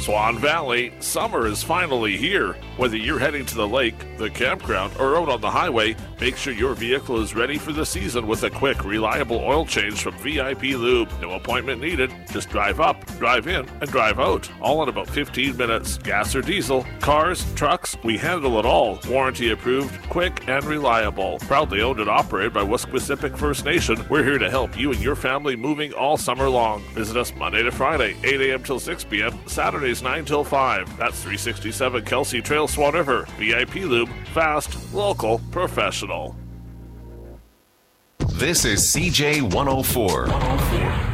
Swan Valley, summer is finally here. Whether you're heading to the lake, the campground, or out on the highway, make sure your vehicle is ready for the season with a quick, reliable oil change from VIP Lube. No appointment needed. Just drive up, drive in, and drive out. All in about 15 minutes. Gas or diesel, cars, trucks, we handle it all. Warranty approved, quick, and reliable. Proudly owned and operated by Wesquisipic First Nation, we're here to help you and your family moving all summer long. Visit us Monday to Friday, 8 a.m. till 6 p.m., Saturdays 9 till 5. That's 367 Kelsey Trail, Swan River. VIP Lube, fast, local, professional. This is CJ 104.